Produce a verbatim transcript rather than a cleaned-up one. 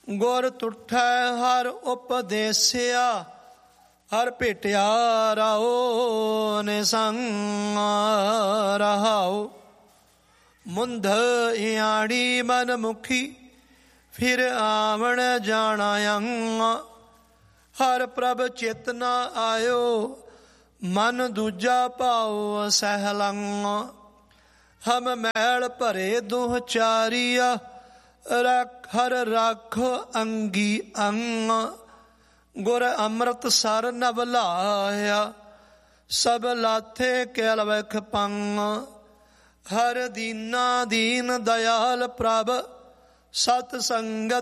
ਗੁਰ ਤੁਠੈ ਹਰ ਉਪਦੇਸਿਆ, ਹਰ ਭੇਟਿਆ ਰਾਓ ਨਿਸੰਗ ਰਹਾਓ। ਮੁੰਧ ਇਆੜੀ ਮਨ ਮੁਖੀ, ਫਿਰ ਆਵਣ ਜਾਣਾ ਅੰਗ। ਹਰ ਪ੍ਰਭ ਚਿਤ ਨ ਆਇਓ, ਮਨ ਦੂਜਾ ਭਾਉ ਸਹਿਲੰਗ। ਹਮ ਮੈਲ ਭਰੇ ਦੁਹ ਚਾਰੀਆ, ਰਖ ਹਰ ਰਾਖੋ ਅੰਗੀ ਅੰਗ। ਗੁਰ ਅੰਮ੍ਰਿਤ ਸਰ ਨਵ ਲਾਇਆ, ਸਭ ਲਾਥੇ ਕੇਲ ਵਖ ਪੰਗ। ਹਰ ਦੀਨਾ ਦੀਨ ਦਇਆਲ ਪ੍ਰਭ, ਸਤ ਸੰਗਤ